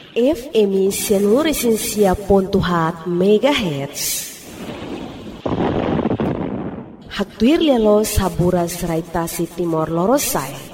FM 106.7 MHz. Haktuir lialo saburas raita si Timor Lorosai.